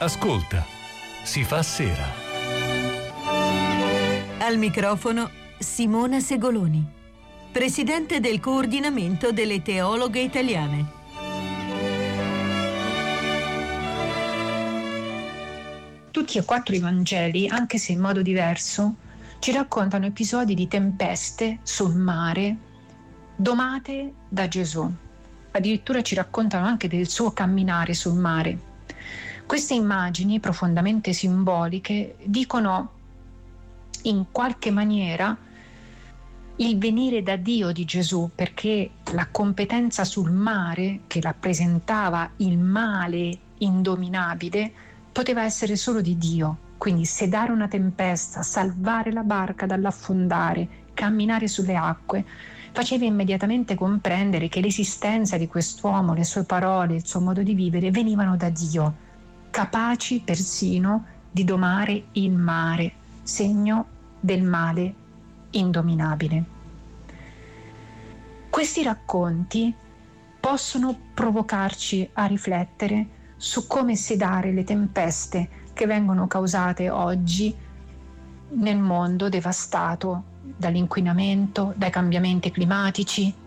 Ascolta, si fa sera. Al microfono Simona Segoloni, presidente del coordinamento delle teologhe italiane. Tutti e quattro i Vangeli, anche se in modo diverso, ci raccontano episodi di tempeste sul mare domate da Gesù. Addirittura ci raccontano anche del suo camminare sul mare. Queste immagini profondamente simboliche dicono in qualche maniera il venire da Dio di Gesù, perché la competenza sul mare, che rappresentava il male indominabile, poteva essere solo di Dio. Quindi sedare una tempesta, salvare la barca dall'affondare, camminare sulle acque, faceva immediatamente comprendere che l'esistenza di quest'uomo, le sue parole, il suo modo di vivere venivano da Dio, capaci persino di domare il mare, segno del male indominabile. Questi racconti possono provocarci a riflettere su come sedare le tempeste che vengono causate oggi nel mondo devastato dall'inquinamento, dai cambiamenti climatici,